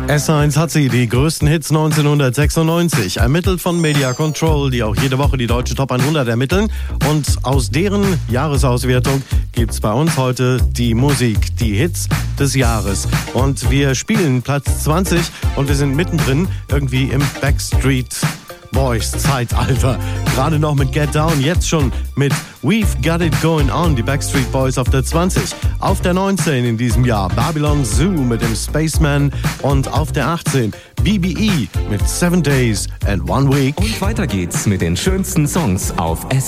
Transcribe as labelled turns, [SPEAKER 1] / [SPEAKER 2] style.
[SPEAKER 1] S1 hat sie, die größten Hits 1996, ermittelt von Media Control, die auch jede Woche die deutsche Top 100 ermitteln. Und aus deren Jahresauswertung gibt's bei uns heute die Musik, die Hits des Jahres. Und wir spielen Platz 20 und wir sind mittendrin irgendwie im Backstreet Boys Zeitalter. Gerade noch mit Get Down, jetzt schon mit We've Got It Going On, die Backstreet Boys auf der 20. Auf der 19 in diesem Jahr Babylon Zoo mit dem Spaceman und auf der 18 BBE mit 7 Days and 1 Week.
[SPEAKER 2] Und weiter geht's mit den schönsten Songs auf